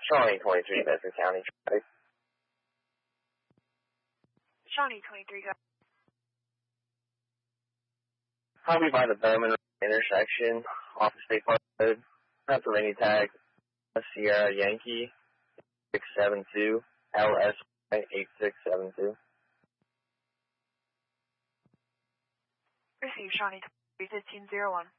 Shawnee 23, Bedford County traffic. Shawnee 23, go. Copy by the Bowman intersection off the State Park Road. Pennsylvania tag Sierra Yankee 672 LSY 8672. Receive Shawnee 23, 1501.